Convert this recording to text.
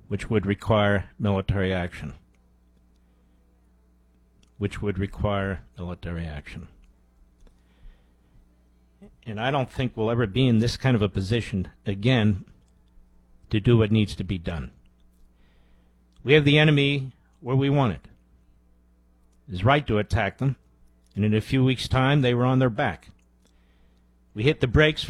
which would require military action. And I don't think we'll ever be in this kind of a position again to do what needs to be done. We have the enemy where we want it. It is right to attack them, and in a few weeks' time they were on their back. We hit the brakes